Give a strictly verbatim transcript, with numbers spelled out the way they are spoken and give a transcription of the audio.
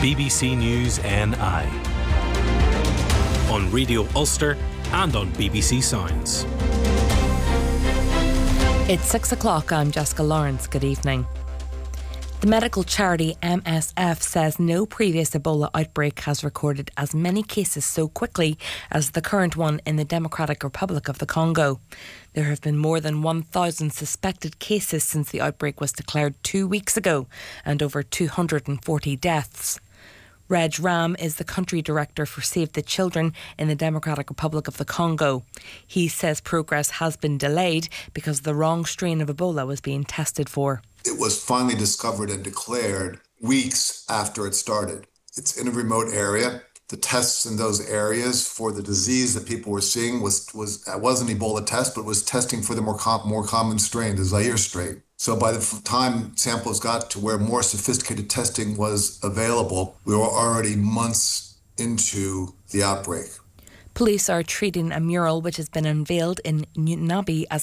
B B C News N I. On Radio Ulster and on B B C Sounds. It's six o'clock. I'm Jessica Lawrence. Good evening. The medical charity M S F says no previous Ebola outbreak has recorded as many cases so quickly as the current one in the Democratic Republic of the Congo. There have been more than one thousand suspected cases since the outbreak was declared two weeks ago, and over two hundred forty deaths. Reg Ram is the country director for Save the Children in the Democratic Republic of the Congo. He says progress has been delayed because the wrong strain of Ebola was being tested for. It was finally discovered and declared weeks after it started. It's in a remote area. The tests in those areas for the disease that people were seeing was was was an Ebola test, but was testing for the more com- more common strain, the Zaire strain. So by the time samples got to where more sophisticated testing was available, we were already months into the outbreak. Police are treating a mural which has been unveiled in Nabi as